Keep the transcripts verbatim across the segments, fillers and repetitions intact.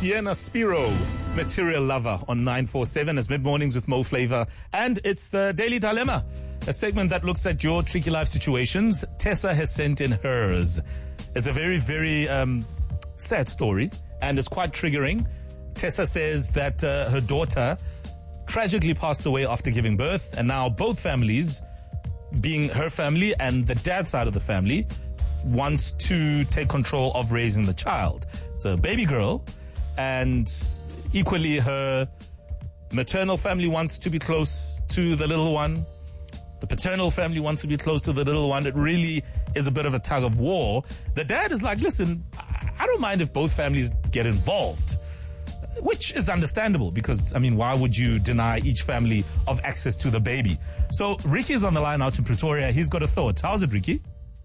Sienna Spiro, Material Lover on nine four seven as Mid-Mornings with Mo Flavor. And it's the Daily Dilemma, a segment that looks at your tricky life situations. Tessa has sent in hers. It's a very, very um, sad story, and it's quite triggering. Tessa says that uh, her daughter tragically passed away after giving birth, and now both families, being her family and the dad's side of the family, wants to take control of raising the child. It's a baby girl, and equally her maternal family wants to be close to the little one. The paternal family wants to be close to the little one. It really is a bit of a tug of war. The dad is like, listen, I don't mind if both families get involved, which is understandable because, I mean, why would you deny each family of access to the baby? So Ricky is on the line out in Pretoria. He's got a thought. How's it, Ricky?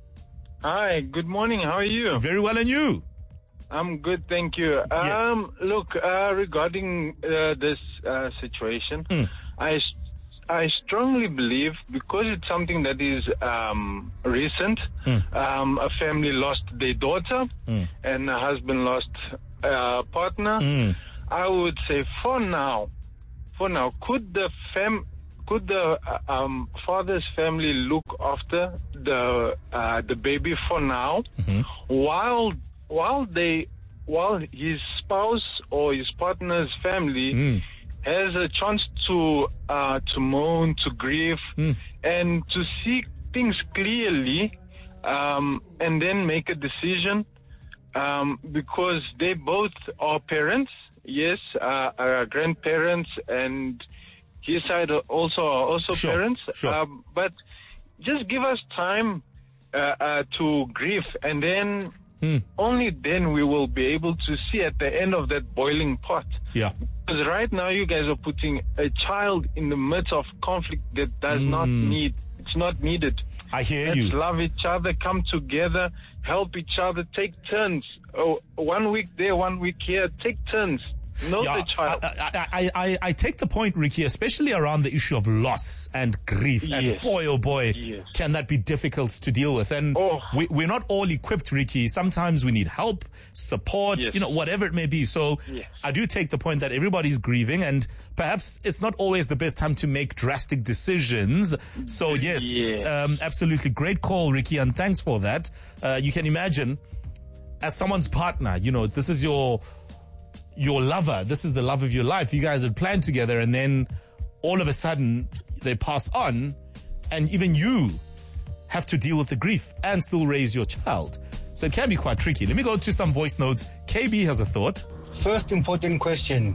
Hi, good morning. How are you? Very well, and you? I'm good, thank you. Yes. Um, look, uh, regarding uh, this uh, situation, Mm. I, I strongly believe, because it's something that is um, recent, Mm. um, a family lost their daughter Mm. and a husband lost a partner. Mm. I would say for now, for now, could the fam, could the uh, um, father's family look after the uh, the baby for now, Mm-hmm. while while they while his spouse or his partner's family Mm. has a chance to uh, to mourn, to grieve, Mm. and to see things clearly, um, and then make a decision, um, because they both are parents. Yes, uh, are grandparents, and his side also are also Sure, parents. sure. Um, but just give us time uh, uh, to grieve, and then Mm. only then we will be able to see at the end of that boiling pot. Yeah. Because right now you guys are putting a child in the midst of conflict that does Mm. not need, it's not needed. I hear Let's you. love each other, come together, help each other, take turns. Oh, one week there, one week here, take turns. Know Yeah, the child. I, I, I, I take the point, Ricky, especially around the issue of loss and grief. And Yes. boy, oh boy, Yes. can that be difficult to deal with. And Oh. we, we're not all equipped, Ricky. Sometimes we need help, support, Yes. you know, whatever it may be. So Yes. I do take the point that everybody's grieving, and perhaps it's not always the best time to make drastic decisions. So yes, Yes. um, absolutely. Great call, Ricky, and thanks for that. Uh, you can imagine, as someone's partner, you know, this is your your lover, this is the love of your life. You guys had planned together, and then all of a sudden they pass on, and even you have to deal with the grief and still raise your child. So it can be quite tricky. Let me go to some voice notes. K B has a thought. First important question,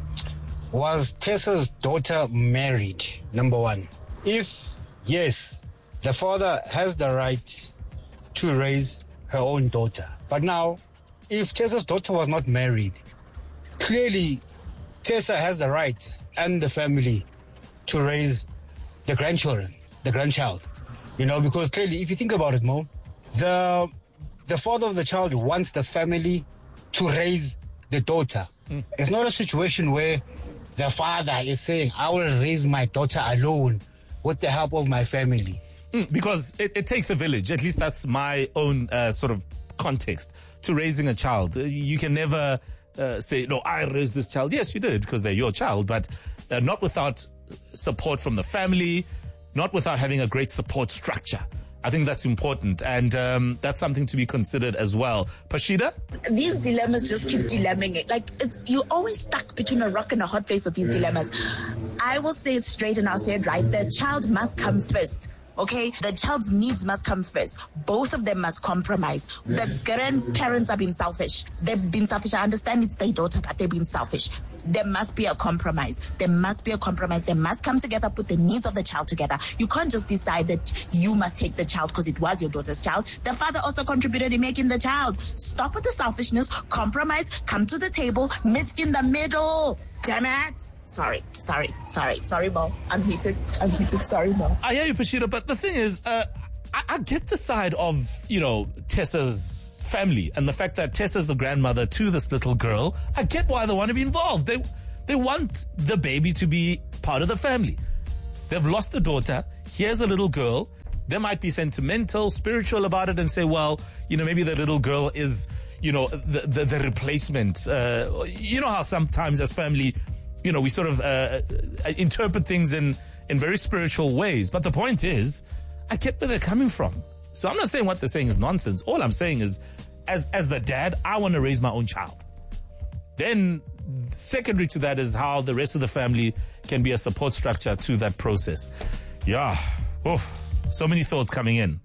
was Tessa's daughter married? Number one. If yes, the father has the right to raise her own daughter. But now, if Tessa's daughter was not married, clearly Tessa has the right and the family to raise the grandchildren, the grandchild. You know, because clearly, if you think about it, Mo, the the father of the child wants the family to raise the daughter. Mm. It's not a situation where the father is saying, I will raise my daughter alone with the help of my family. Mm, because it, it takes a village. At least that's my own uh, sort of context to raising a child. You can never uh, say, no, I raised this child. Yes, you did, because they're your child, but uh, not without support from the family, not without having a great support structure. I think that's important, and um, that's something to be considered as well. Pashida? These dilemmas just keep dilemming it. Like, it's, you're always stuck between a rock and a hard place with these dilemmas. I will say it straight and I'll say it right. The child must come first. Okay, the child's needs must come first. Both of them must compromise. The grandparents are being selfish. They've been selfish. I understand it's their daughter, but they've been selfish. There must be a compromise. There must be a compromise. They must come together, put the needs of the child together. You can't just decide that you must take the child because it was your daughter's child. The father also contributed in making the child. Stop with the selfishness, compromise, come to the table, meet in the middle. Damn it. Sorry, sorry, sorry, sorry, Mo. I'm heated. I'm heated. Sorry, Mo. I hear you, Pashida, but the thing is, uh, I, I get the side of, you know, Tessa's family and the fact that Tessa's the grandmother to this little girl. I get why they want to be involved. They, they want the baby to be part of the family. They've lost a daughter. Here's a little girl. They might be sentimental, spiritual about it and say, well, you know, maybe the little girl is, you know, the, the, the replacement. Uh, you know how sometimes as family, you know, we sort of uh, interpret things in, in very spiritual ways. But the point is, I get where they're coming from. So I'm not saying what they're saying is nonsense. All I'm saying is, as as the dad, I want to raise my own child. Then secondary to that is how the rest of the family can be a support structure to that process. Yeah. Oh, so many thoughts coming in.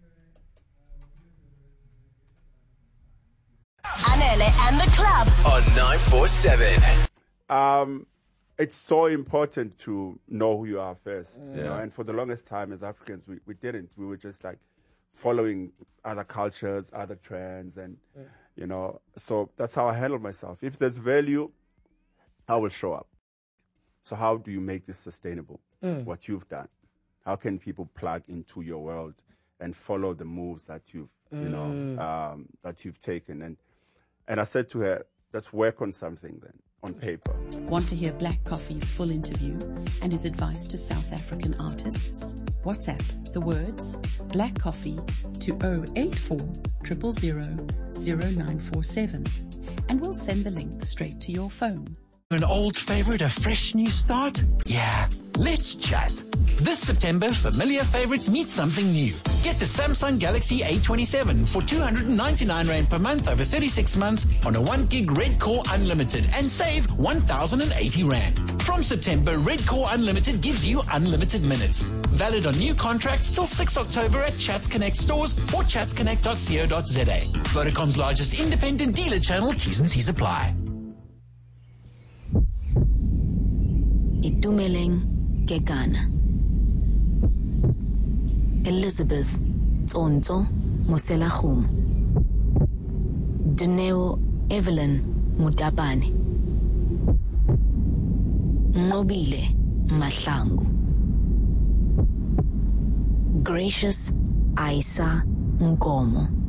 Anele and the club on nine four seven. Um, it's so important to know who you are first. Yeah. You know, and for the longest time as Africans, we, we didn't. We were just like following other cultures, other trends, and, yeah. you know, so that's how I handle myself. If there's value, I will show up. So how do you make this sustainable? Mm. What you've done? How can people plug into your world and follow the moves that you've, mm. you know, um, that you've taken? And and I said to her, let's work on something then, on paper. Want to hear Black Coffee's full interview and his advice to South African artists? WhatsApp the words Black Coffee to zero eight four zero zero zero zero nine four seven and we'll send the link straight to your phone. An old favorite, a fresh new start? Yeah, let's chat. This September, familiar favorites meet something new. Get the Samsung Galaxy A twenty-seven for two hundred ninety-nine rand per month over thirty-six months on a one gig Red Core Unlimited and save one thousand eighty rand. From September, Red Core Unlimited gives you unlimited minutes. Valid on new contracts till sixth October at Chats Connect stores or chats connect dot co dot za. Vodacom's largest independent dealer channel. T's and C's apply. Itumeleng Kekana Elizabeth Tsonto Moselachum Dineo Evelyn Mutapane Nobile Mahlangu Gracious Aisa Nkomo